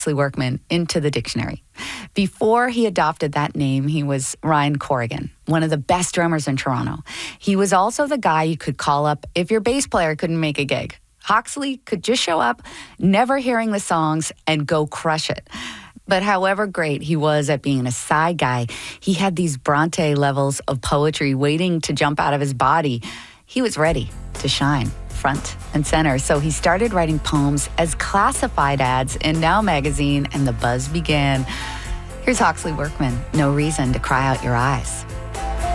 Workman into the dictionary. Before he adopted that name, he was Ryan Corrigan, one of the best drummers in Toronto. He was also the guy you could call up if your bass player couldn't make a gig. Hawksley could just show up, never hearing the songs, and go crush it. But however great he was at being a side guy, he had these Bronte levels of poetry waiting to jump out of his body. He was ready to shine front and center. So he started writing poems as classified ads in Now magazine, and the buzz began. Here's Hawksley Workman, No Reason to Cry Out Your Eyes.